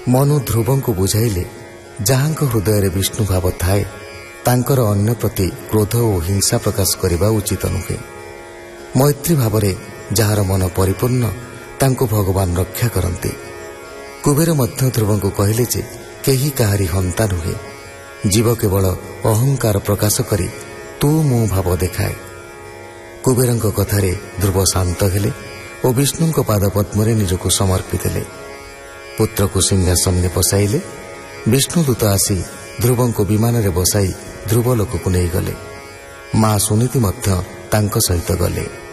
ମନୁ ଧ୍ରୁବଙ୍କୁ ବୁଝାଇଲେ, ଯାହାଙ୍କ ହୃଦୟରେ ବିଷ୍ଣୁ ଭାବ ଥାଏ ତାଙ୍କର ଅନ୍ୟ ପ୍ରତି କ୍ରୋଧ ଓ ହିଂସା ପ୍ରକାଶ କରିବା ଉଚିତ ନୁହେଁ। ମୈତ୍ରୀ ଭାବରେ ଯାହାର ମନ ପରିପୂର୍ଣ୍ଣ ତାଙ୍କୁ ଭଗବାନ ରକ୍ଷା କରନ୍ତି। କୁବେର ମଧ୍ୟ ଧ୍ରୁବଙ୍କୁ କହିଲେ ଯେ କେହି କାହାରି ହନ୍ତା ନୁହେଁ। ଜୀବ କେବଳ ଅହଙ୍କାର ପ୍ରକାଶ କରି ତୁ ମୁଁ ଭାବ ଦେଖାଏ। କୁବେରଙ୍କ କଥାରେ ଧ୍ରୁବ ଶାନ୍ତ ହେଲେ ଓ ବିଷ୍ଣୁଙ୍କ ପାଦପଦ୍ମରେ ନିଜକୁ ସମର୍ପି ଦେଲେ। ପୁତ୍ରକୁ ସିଂହାସନରେ ବସାଇଲେ। ବିଷ୍ଣୁଦୂତ ଆସି ଧ୍ରୁବଙ୍କୁ ବିମାନରେ ବସାଇ ଧ୍ରୁବ ଲୋକକୁ ନେଇଗଲେ। ମା ସୁନୀତି ମଧ୍ୟ ତାଙ୍କ ସହିତ ଗଲେ।